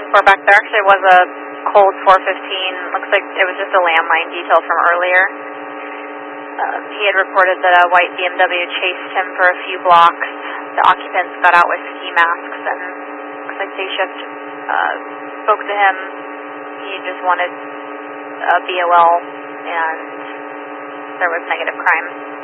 back there actually was a cold 415. Looks like it was just a landline detail from earlier. He had reported that a white BMW chased him for a few blocks. The occupants got out with ski masks, and looks like day shift spoke to him. He just wanted a BOL, and there was negative crime.